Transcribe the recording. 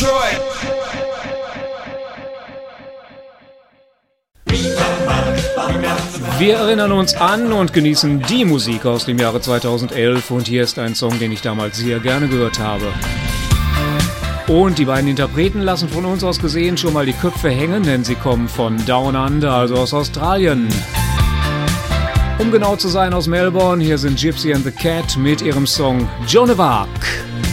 Detroit. Wir erinnern uns an und genießen die Musik aus dem Jahre 2011 und hier ist ein Song, den ich damals sehr gerne gehört habe. Und die beiden Interpreten lassen von uns aus gesehen schon mal die Köpfe hängen, denn sie kommen von Down Under, also aus Australien. Um genau zu sein, aus Melbourne. Hier sind Gypsy and the Cat mit ihrem Song Joan of Arc.